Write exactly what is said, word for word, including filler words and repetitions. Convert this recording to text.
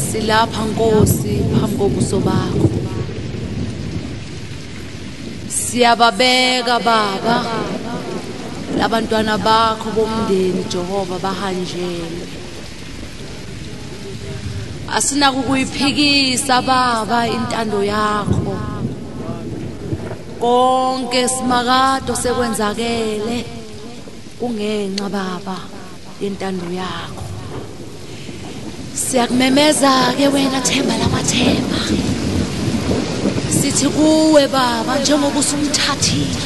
Silapha Nkosi phambi kobuso bakho. Siyababeka Baba labantwana bakho bomndeni Jehova bahanjelwe. Asinako kuyiphikisa Baba intando yakho. Konke simakade sekwenzakele kungenxa Baba yentando yakho. Siyakumemeza ke wena Themba lamathemba. Sithi kuwe Baba njengoba usumthathile